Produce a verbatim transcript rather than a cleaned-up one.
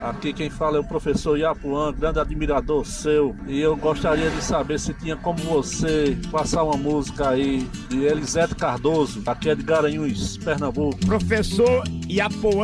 Aqui quem fala é o professor Iapuã, grande admirador seu. E eu gostaria de saber se tinha como você passar uma música aí de Elisete Cardoso, aqui é de Garanhuns, Pernambuco. Professor Iapuã.